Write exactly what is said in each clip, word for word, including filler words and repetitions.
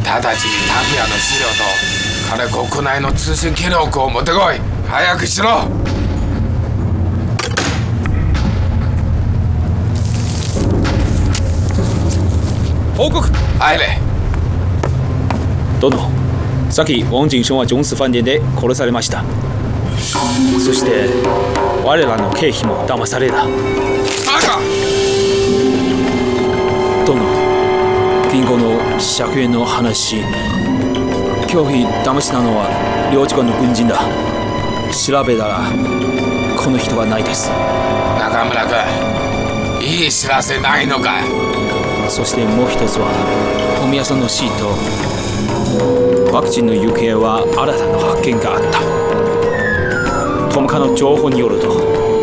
直ちに拓也の資料と彼国内の通信記録を持ってこい。早くしろ。 報告。 入れ。 殿、さっきウォン・ジンションはジョンス飯店で殺されました。そして我らの経費も騙された。 バカ。 殿、銀行の借円の話、経費騙したのは領事館の軍人だ。調べたらこの人はないです。 中村君、いい知らせないのか。 そしてもう一つはお宮さんの死とワクチンの行方は新たな発見があった。トムカの情報によると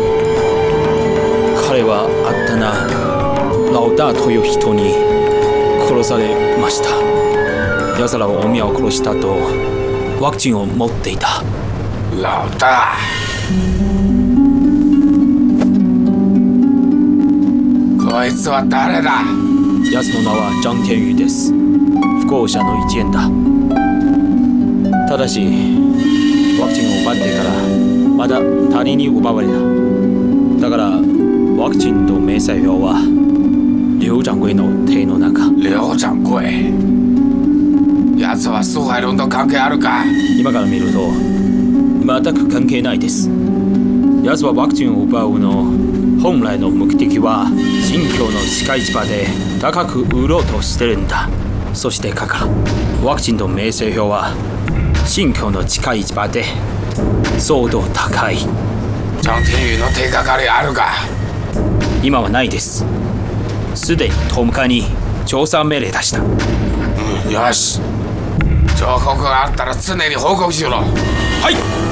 彼はあったなラウダーという人に殺されました。奴らはお宮を殺したとワクチンを持っていた。 ラウダー、こいつは誰だ。 奴の名はジャン・テンユです。不幸者の一員だ。ただしワクチンを奪ってからまだ他人に奪われた。だからワクチンと明細表は劉掌柜の手の中。 劉掌柜、奴は蘇海龍と関係あるか。 今から見ると全く関係ないです。奴はワクチンを奪うの本来の目的は新疆の地下市場で高く売ろうとしてるんだ。そしてかかワクチンと明細表は新疆の地下市場で相当高い。 ジャン・テンユの手がかりあるか。 今はないです。すでにトムカに調査命令出した。 うん、よし。情報があったら常に報告しろ。 はい。